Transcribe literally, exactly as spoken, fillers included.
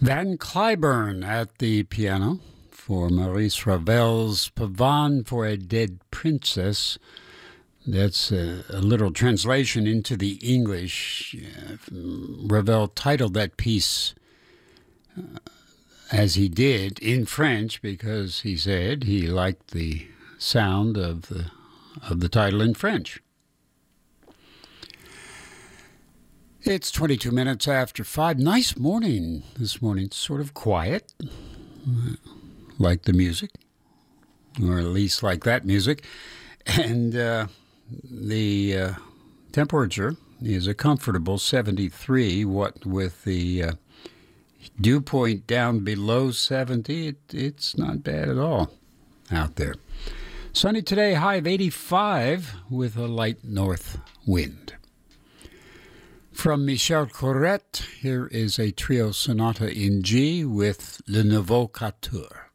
Van Cliburn at the piano for Maurice Ravel's Pavane for a Dead Princess. That's a, a little translation into the English. Uh, Ravel titled that piece uh, as he did in French because he said he liked the sound of the of the title in French. It's twenty-two minutes after five. Nice morning this morning. It's sort of quiet, like the music, or at least like that music. And uh, the uh, temperature is a comfortable seventy-three. What with the uh, dew point down below seventy, it, it's not bad at all out there. Sunny today, high of eighty-five with a light north wind. From Michel Corrette, here is a trio sonata in G with Le Nouveau Quatuor.